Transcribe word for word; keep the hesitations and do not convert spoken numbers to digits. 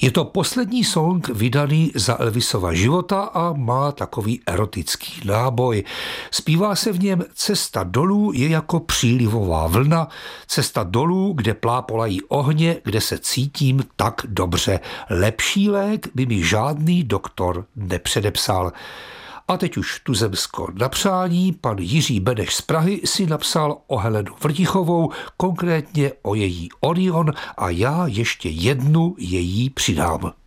Je to poslední song vydaný za Elvisova života a má takový erotický náboj. Zpívá se v něm: cesta dolů je jako přílivová vlna, cesta dolů, kde plápolají ohně, kde se cítím tak dobře. Lepší lék by mi žádný doktor nepředepsal. A teď už tuzemsko na přání pan Jiří Beneš z Prahy si napsal o Helenu Vrtichovou, konkrétně o její Orion, a já ještě jednu její přidám.